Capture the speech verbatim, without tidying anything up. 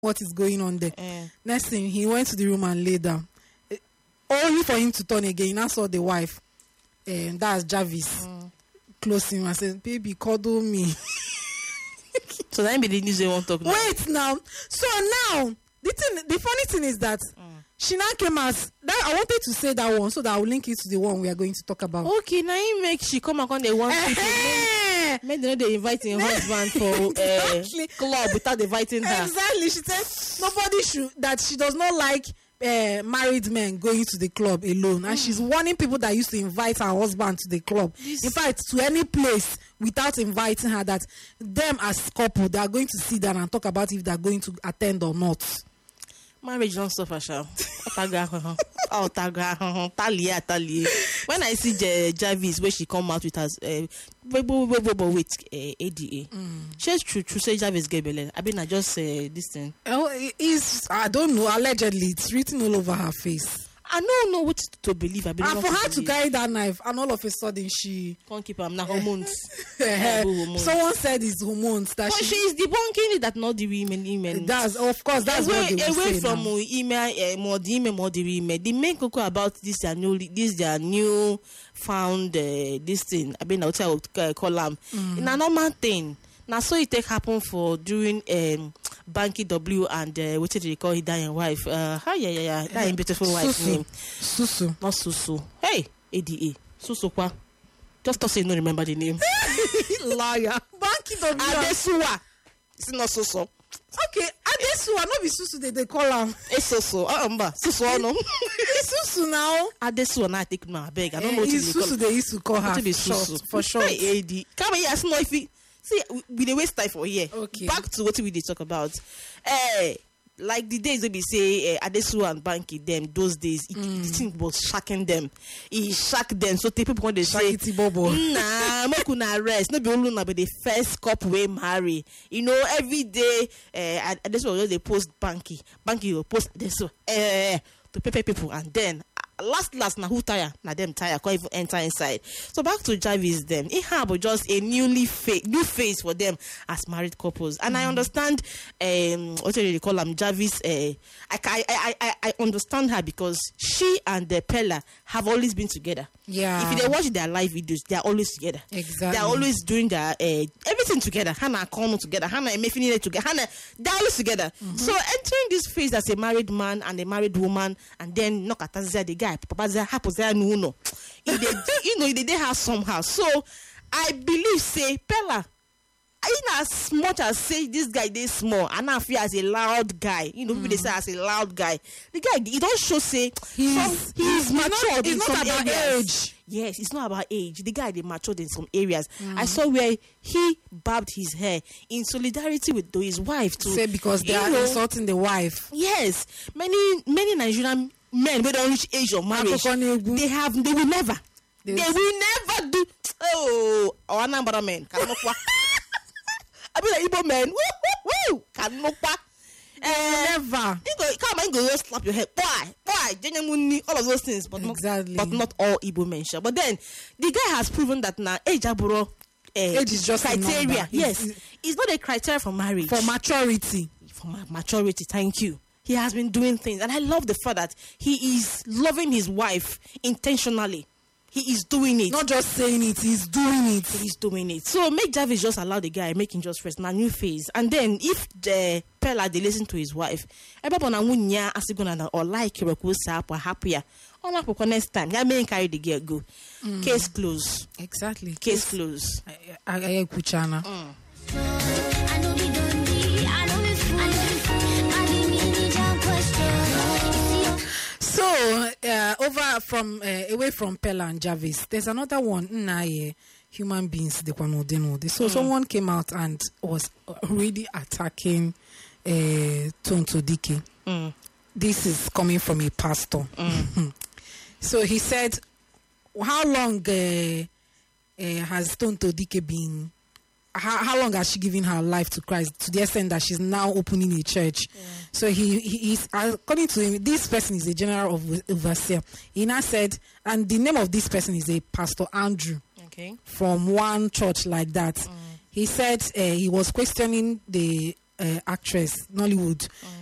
what is going on there. Eh. Next thing, he went to the room and lay down. Eh, Only for him to turn again. He now saw the wife. And that's Jarvis. Close him and said, baby, cuddle me. So that be the news they won't talk now. Wait now. So now, the thing, the funny thing is that she now came as that. I wanted to say that one so that I will link it to the one we are going to talk about. Okay, now you make she come and they want people. Eh-heh. Maybe they, they invite her husband for Exactly. uh, club without inviting her. Exactly. She said nobody should, that she does not like uh, married men going to the club alone. And she's warning people that used to invite her husband to the club. This- In fact, to any place without inviting her, that them as couple, they are going to sit down and talk about if they are going to attend or not. Marriage don't suffer, shall. Oh, taga, talia, talia. When I see J- Jarvis, where she come out with us, uh, wait, wait, wait, wait, wait, uh, A D A. She's true, true. Say Jarvis get belly. I mean, I just uh, this thing. Oh, it is, I don't know, allegedly, it's written all over her face. I don't know what to believe. I believe And for her to carry that knife, and all of a sudden she. can't keep her. Now hormones. Eh, hormones. Someone said it's hormones that But she. she is debunking it that not the women, women. That's, of course, that's away, what they will away say from now. uh, email, uh, more the email, more the email. The main cocoa about this their new, this their new found uh, this thing. I mean, I'll tell uh, column. Mm. In a normal thing. Now, so it take happen for during um, Banky W and uh, what did they call his dying wife? Uh, hi, yeah, yeah, yeah, that beautiful wife Susu. name. Susu. Not Susu. Hey, A D A. Susu kwa. Just to say, no, remember the name. Liar. Banky W. Adesua. It's not Susu. Okay, Adesuwa, no be Susu, they, they call her. It's Susu. Uh, umba. Susu, no. It's Susu now. Adesua, now I take my beg. I don't Eh, know what it's they call Susu, they used to call her. What be Short, Susu? for short. Hey, A D. Come here, small if you see we- we dey waste time for here. Okay. Back to what we dey talk about. Eh, like the days they be say uh, Adesu and Banky them those days it, the thing was shocking them. He shocked them. So the people when they say Shakity Bobo. nah, make una rest. No be only na be the first couple we marry. You know, every day uh Adesu will they post Banky. Banky will post Adesu eh to pay people and then last last na who tire na them tire can't even enter inside. So back to Jarvis them it have just a newly fa- new face for them as married couples and I understand um what do they call them Jarvis uh, I, I I I I understand her because she and the Pella have always been together. Yeah. If they watch their live videos, they are always together. Exactly. They are always doing their uh, everything together. Hannah Kono together. Hannah Emefinile together. Hannah, they're always together. So entering this phase as a married man and a married woman, and then knock at the guy, Papa Zia happens there no no. If they, you know, they did have somehow. So I believe say Pella. In as much as say this guy they small and I feel as a loud guy, you know, people they say as a loud guy. The guy he don't show say He's- some- he's matured it's in not some about areas. age. Yes, it's not about age. The guy they matured in some areas. I saw where he barbed his hair in solidarity with his wife to Say because they you are know, insulting the wife. yes, many many Nigerian men wey don reach age of marriage, Akoko Negu. they have they will never, They- they will never do. Oh, our Anambra men, kanokwa. I be like Igbo men, woo woo woo, kanokwa. Eh, Never. you go come and go just slap your head. Why? Why? Genuinely, all of those things, but Exactly. not but not all Igbo men. Sure. But then the guy has proven that now age aburo uh, Age is just a criteria. number. Yes, It's- it's not a criteria for marriage. For maturity. For ma- maturity, thank you. He has been doing things, and I love the fact that he is loving his wife intentionally. He is doing it. Not just saying it, he's doing it. He's doing it. So make Jarvis just allow the guy, make him just rest. Now new phase. And then if the Pella they listen to his wife, everyone na wunya asigona or like Roku sap or happier. On up next time. Ya may carry the girl go. Case closed. Exactly. Case closed. I, I, I, Kuchana. I know be done be, I know be fool, I know be fool, I didn't need your question. So, uh, over from uh, away from Pella and Jarvis, there's another one. Nah, yeah, human beings, they know, they know. So someone came out and was already attacking uh, Tonto Dike. Mm. This is coming from a pastor. So he said, "How long uh, uh, has Tonto Dike been? How, how long has she given her life to Christ to the extent that she's now opening a church?" So he, he he's according to him, this person is a general of overseer. He now said, and the name of this person is a Pastor Andrew Okay. from one church like that. He said uh, he was questioning the uh, actress, Nollywood.